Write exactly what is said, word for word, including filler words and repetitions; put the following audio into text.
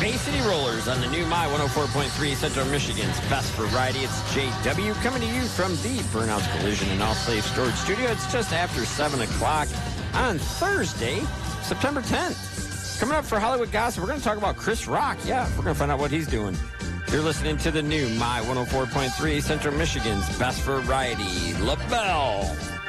Bay City Rollers on the new My one oh four point three Central Michigan's Best Variety. It's J W coming to you from the Burnhouse Collision and All Safe Storage Studio. It's just after seven o'clock on Thursday, September tenth. Coming up for Hollywood Gossip, we're going to talk about Chris Rock. Yeah, we're going to find out what he's doing. You're listening to the new My one oh four point three Central Michigan's Best Variety. LaBelle.